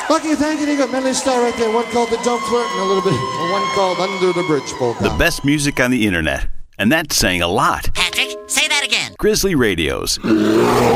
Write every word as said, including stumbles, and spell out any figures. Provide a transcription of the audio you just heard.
Okay, thank you. You got Melody Star right there. One called The Jump Flirt and a little bit, and one called Under the Bridge polka. The best music on the internet. And that's saying a lot. Patrick, say that again. Grizzly Radios.